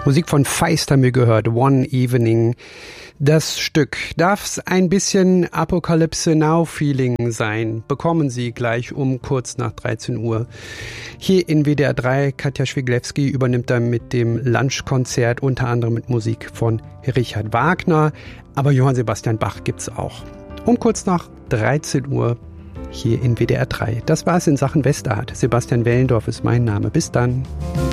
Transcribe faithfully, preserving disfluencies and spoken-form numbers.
Musik von Feist haben wir gehört, One Evening. Das Stück darf's ein bisschen Apocalypse Now Feeling sein. Bekommen Sie gleich um kurz nach dreizehn Uhr. Hier in W D R drei, Katja Schwiglewski übernimmt dann mit dem Lunchkonzert unter anderem mit Musik von Richard Wagner. Aber Johann Sebastian Bach gibt's auch. Um kurz nach dreizehn Uhr hier in W D R drei. Das war's in Sachen Westart. Sebastian Wellendorf ist mein Name. Bis dann.